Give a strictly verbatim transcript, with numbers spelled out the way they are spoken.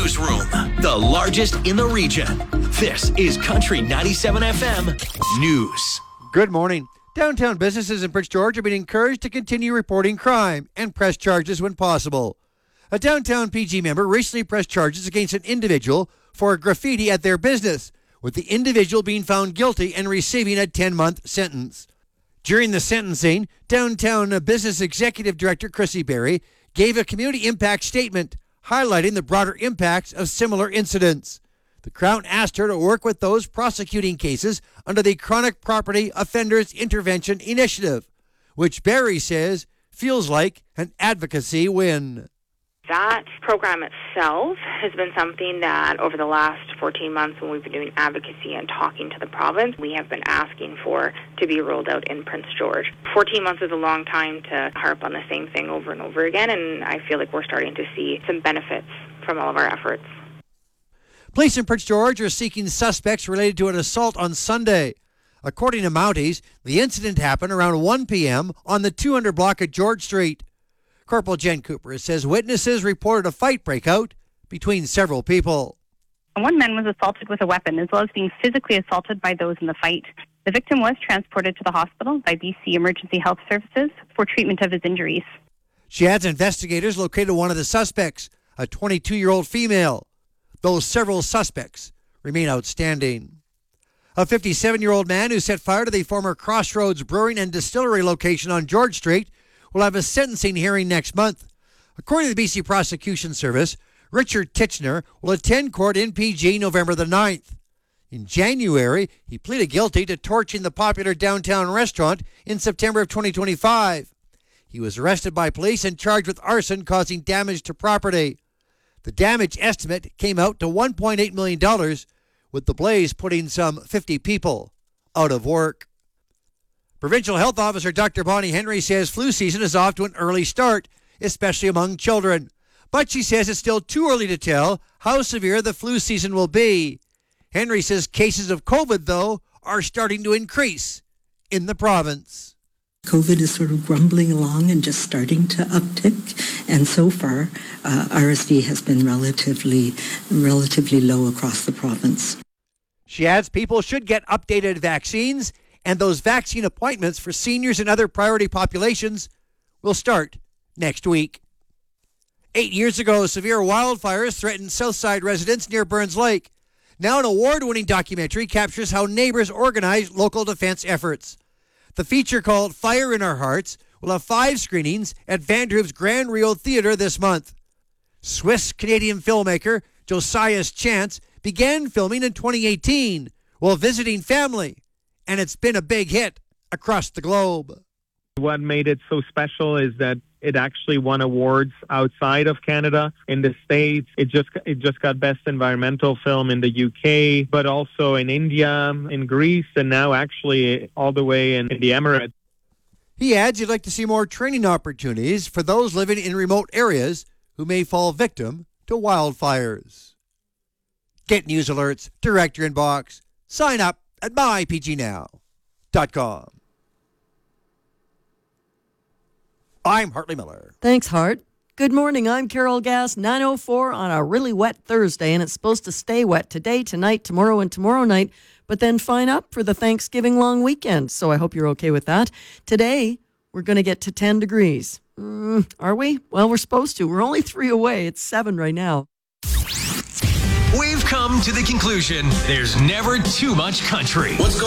newsroom, the largest in the region. This is Country ninety-seven F M News. Good morning. Downtown businesses in Prince George are being encouraged to continue reporting crime and press charges when possible. A downtown P G member recently pressed charges against an individual for graffiti at their business, with the individual being found guilty and receiving a ten-month sentence. During the sentencing, Downtown Business Executive Director Chrissy Berry gave a community impact statement highlighting the broader impacts of similar incidents. The Crown asked her to work with those prosecuting cases under the Chronic Property Offenders Intervention Initiative, which Berry says feels like an advocacy win. That program itself has been something that over the last fourteen months when we've been doing advocacy and talking to the province, we have been asking for to be rolled out in Prince George. fourteen months is a long time to harp on the same thing over and over again, and I feel like we're starting to see some benefits from all of our efforts. Police in Prince George are seeking suspects related to an assault on Sunday. According to Mounties, the incident happened around one p.m. on the two hundred block of George Street. Corporal Jen Cooper says witnesses reported a fight breakout between several people. One man was assaulted with a weapon as well as being physically assaulted by those in the fight. The victim was transported to the hospital by B C Emergency Health Services for treatment of his injuries. She adds investigators located one of the suspects, a twenty-two-year-old female. Those several suspects remain outstanding. A fifty-seven-year-old man who set fire to the former Crossroads Brewing and Distillery location on George Street will have a sentencing hearing next month. According to the B C Prosecution Service, Richard Titchener will attend court in P G November the ninth. In January, he pleaded guilty to torching the popular downtown restaurant in September of twenty twenty-five. He was arrested by police and charged with arson causing damage to property. The damage estimate came out to one point eight million dollars, with the blaze putting some fifty people out of work. Provincial Health Officer Doctor Bonnie Henry says flu season is off to an early start, especially among children. But she says it's still too early to tell how severe the flu season will be. Henry says cases of COVID, though, are starting to increase in the province. COVID is sort of grumbling along and just starting to uptick, and so far uh, R S V has been relatively, relatively low across the province. She adds people should get updated vaccines, and those vaccine appointments for seniors and other priority populations will start next week. Eight years ago, severe wildfires threatened Southside residents near Burns Lake. Now an award-winning documentary captures how neighbors organize local defense efforts. The feature, called Fire in Our Hearts, will have five screenings at Vanderhoof's Grand Rio Theatre this month. Swiss-Canadian filmmaker Josias Chance began filming in twenty eighteen while visiting family, and it's been a big hit across the globe. What made it so special is that it actually won awards outside of Canada. In the States, it just it just got Best Environmental Film in the U K, but also in India, in Greece, and now actually all the way in, in the Emirates. He adds he'd like to see more training opportunities for those living in remote areas who may fall victim to wildfires. Get news alerts direct to your inbox. Sign up at my p g now dot com. I'm Hartley Miller. Thanks, Hart. Good morning. I'm Carol Gass, nine oh four on a really wet Thursday, and it's supposed to stay wet today, tonight, tomorrow, and tomorrow night, but then fine up for the Thanksgiving long weekend, so I hope you're okay with that. Today, we're going to get to ten degrees. Mm, are we? Well, we're supposed to. We're only three away. It's seven right now. We've come to the conclusion there's never too much country. What's going